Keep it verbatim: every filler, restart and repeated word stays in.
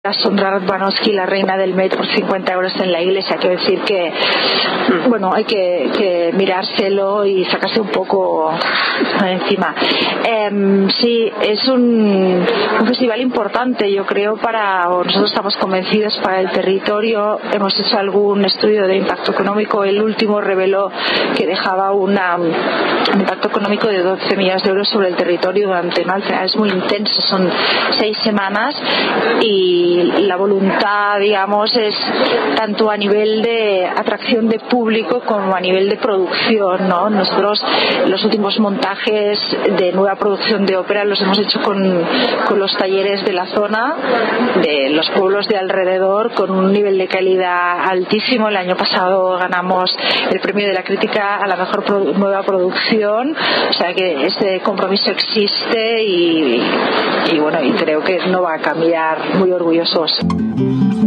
a Sondra Radwanowski, la reina del Met, por cincuenta euros en la iglesia. Quiero decir que, bueno, hay que, que mirárselo y sacarse un poco encima. Eh, sí, es un, un festival importante, yo creo, para, o nosotros estamos convencidos, para el territorio. Hemos hecho algún estudio de impacto económico. El último reveló que dejaba una, un impacto económico de doce millones de euros sobre el territorio durante, ¿no? Al final es muy intenso, son seis semanas y la voluntad, digamos, es tanto a nivel de atracción de público como a nivel de producción, ¿no? Nosotros los últimos montajes de nueva producción de ópera los hemos hecho con, con los talleres de la zona, de los pueblos de alrededor, con un nivel de calidad altísimo. El año pasado ganamos el premio de la crítica a la mejor produ- nueva producción, o sea que ese compromiso existe y, y bueno, y creo que no va a cambiar. Muy orgullosos.